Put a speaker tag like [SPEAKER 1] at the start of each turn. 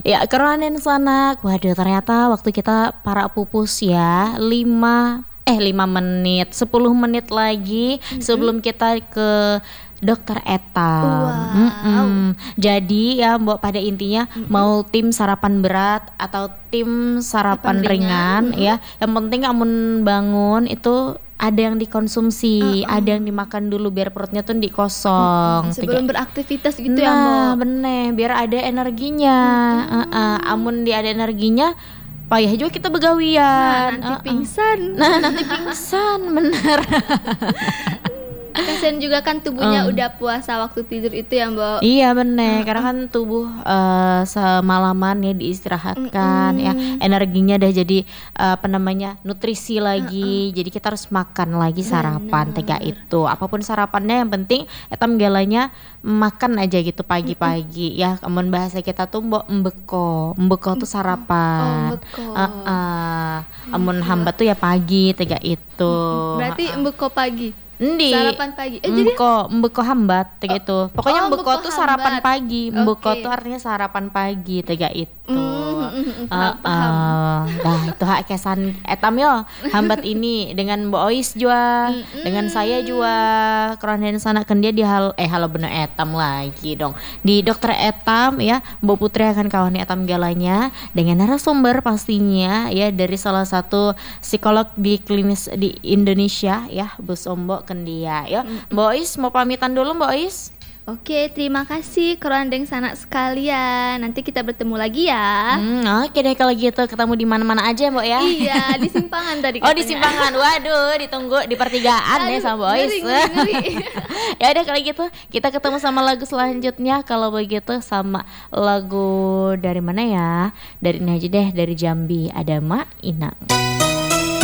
[SPEAKER 1] Ya, kerohanin sanak. Waduh, ternyata waktu kita para pupus ya 5 menit, 10 menit lagi sebelum kita ke Dokter Etam.
[SPEAKER 2] Wow.
[SPEAKER 1] Jadi ya Mbok, pada intinya mau tim sarapan berat atau tim sarapan
[SPEAKER 2] Sarapan ringan,
[SPEAKER 1] ringan ya, yang penting amun bangun itu ada yang dikonsumsi, ada yang dimakan dulu biar perutnya tuh dikosong.
[SPEAKER 2] Sebelum beraktivitas gitu ya,
[SPEAKER 1] Nah,
[SPEAKER 2] Mbok.
[SPEAKER 1] bener, biar ada energinya. Amun dia ada energinya, payah juga kita
[SPEAKER 2] Nah,
[SPEAKER 1] begawian.
[SPEAKER 2] nanti pingsan.
[SPEAKER 1] Nah, nanti pingsan, bener.
[SPEAKER 2] Kasian juga kan tubuhnya udah puasa waktu tidur itu ya, Mbok.
[SPEAKER 1] Iya bener, karena kan tubuh semalaman ya diistirahatkan ya, energinya udah jadi nutrisi lagi, jadi kita harus makan lagi sarapan tega itu, apapun sarapannya yang penting etam galanya makan aja gitu pagi-pagi ya, amun bahasa kita tuh mbeko tuh sarapan.
[SPEAKER 2] Mbeko.
[SPEAKER 1] Amun hamba tuh ya pagi tega itu.
[SPEAKER 2] Berarti mbeko pagi.
[SPEAKER 1] Endi.
[SPEAKER 2] Sarapan pagi. Jadi
[SPEAKER 1] mbeko hambat tega itu. Pokoknya mbeko
[SPEAKER 2] mbeko
[SPEAKER 1] tuh sarapan
[SPEAKER 2] hambat.
[SPEAKER 1] pagi. Mbeko
[SPEAKER 2] Oke.
[SPEAKER 1] tuh artinya sarapan pagi tega itu.
[SPEAKER 2] Paham.
[SPEAKER 1] Nah, itu hak kesan etam yo. Hambat ini dengan Mbak Ois jua, dengan saya jua. Keronen sana kan dia di halo bener etam lagi dong. Di Dokter Etam ya, Mbak Putri akan kawan etam galanya dengan narasumber pastinya ya dari salah satu psikolog di klinis di Indonesia ya, Bu Sombo Kendia. Ya, Mbak Ois mau pamitan dulu Mbak Ois.
[SPEAKER 2] Oke, terima kasih kerondeng sanak sekalian. Nanti kita bertemu lagi ya.
[SPEAKER 1] Oke deh kalau gitu, ketemu di mana-mana aja Mbak ya.
[SPEAKER 2] Iya, di simpangan tadi
[SPEAKER 1] Oh, di
[SPEAKER 2] katanya.
[SPEAKER 1] simpangan. Waduh, ditunggu di pertigaan deh sama Mbak Ois.
[SPEAKER 2] Ngeri.
[SPEAKER 1] Ya udah kalau gitu, kita ketemu sama lagu selanjutnya. Kalau begitu sama lagu dari mana ya? Dari ini aja deh, dari Jambi. Ada Mak Ina.